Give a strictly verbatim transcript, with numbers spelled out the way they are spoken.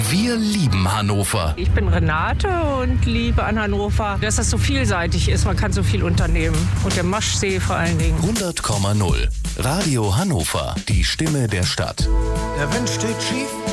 Wir lieben Hannover. Ich bin Renate und liebe an Hannover, dass das so vielseitig ist. Man kann so viel unternehmen. Und der Maschsee vor allen Dingen. hundert Komma null. Radio Hannover. Die Stimme der Stadt. Der Wind steht schief.